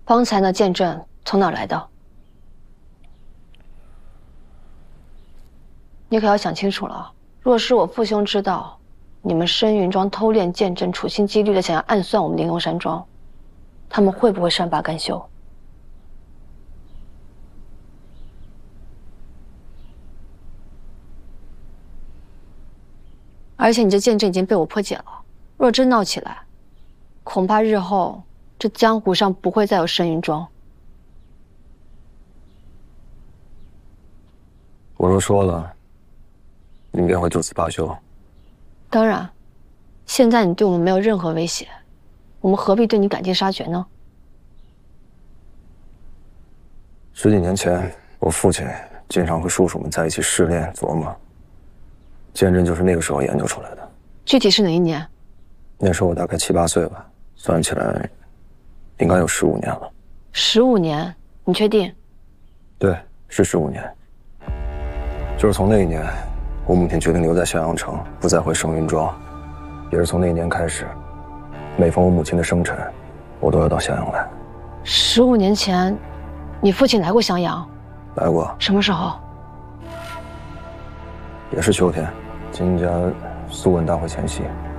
方才那剑阵从哪儿来的？你可要想清楚了。若是我父兄知道你们申云庄偷练剑阵，处心积虑的想要暗算我们玲珑山庄，他们会不会善罢甘休？而且你这剑阵已经被我破解了，若真闹起来，恐怕日后这江湖上不会再有申云庄。 我若说了，你便会就此罢休。 当然，现在你对我们没有任何威胁，我们何必对你赶尽杀绝呢 10几年前，我父亲经常和叔叔们在一起试炼琢磨，剑阵就是那个时候研究出来的。 具体是哪一年？ 那时候我大概7、8岁吧，算起来应该有15年了。 15年？你确定？ 对，是15年。就是从那一年，我母亲决定留在襄阳城，不再回盛云庄。也是从那一年开始，每逢我母亲的生辰，我都要到襄阳来。 15年前，你父亲来过襄阳？ 来过。 什么时候？ 也是秋天，金家苏文大会前夕。